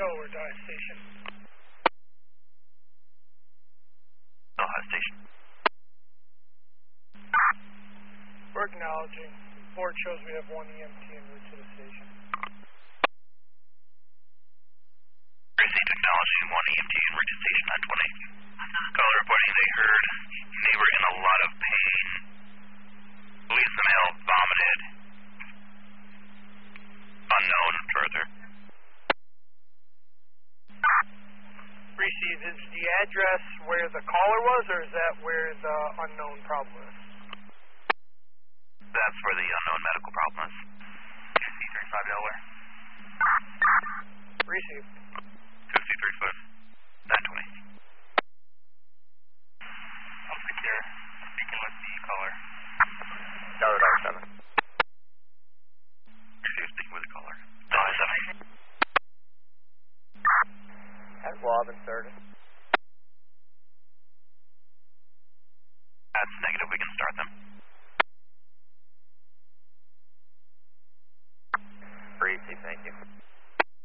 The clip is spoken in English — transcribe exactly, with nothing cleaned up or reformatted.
show or Dive Station. Dive Station. We're acknowledging. Board shows we have one E M T en route to the station. Received acknowledging one E M T en route to station nine twenty. Caller reporting they heard they were in a lot of pain. Police the male vomited. Unknown further. Received. Is the address where the caller was, or is that where the unknown problem is? That's where the unknown medical problem is. two C thirty-five Delaware. Received. two C thirty-five. nine twenty. I'm secure. Speaking with the caller. Dollar dollar seven. Received. Speaking with the caller. Dollar seven. Has Wob inserted? That's negative. We can start them. Breezy, thank you.